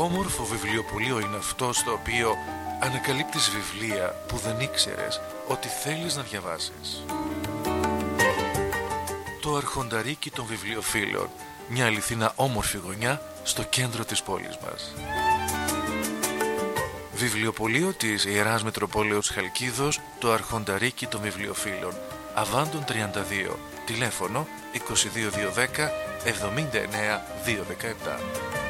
Όμορφο βιβλιοπωλείο είναι αυτό στο οποίο ανακαλύπτεις βιβλία που δεν ήξερες ότι θέλεις να διαβάσεις. Το αρχονταρίκι των βιβλιοφίλων, μια αληθινά όμορφη γωνιά στο κέντρο της πόλης μας. Βιβλιοπωλείο της Ιεράς Μητροπόλεως Χαλκίδος, το αρχονταρίκι των βιβλιοφίλων, Αβάντων 32, τηλέφωνο 22210 79 217.